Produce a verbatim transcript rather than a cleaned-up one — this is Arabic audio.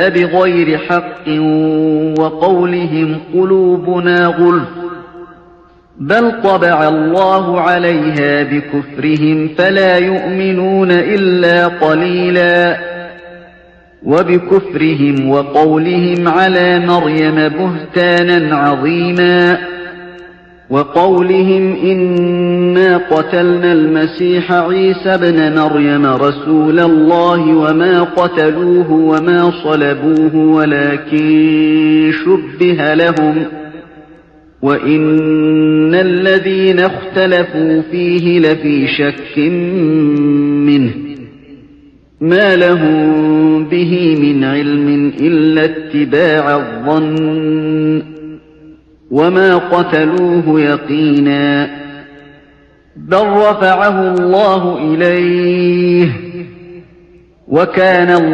جاء بغير حق وقولهم قلوبنا غلف بل طبع الله عليها بكفرهم فلا يؤمنون إلا قليلا وبكفرهم وقولهم على مريم بهتانا عظيما وقولهم إنا قتلنا المسيح عيسى ابن مريم رسول الله وما قتلوه وما صلبوه ولكن شبه لهم وإن الذين اختلفوا فيه لفي شك منه ما لهم به من علم إلا اتباع الظن وما قتلوه يقينا بل رفعه الله إليه وكان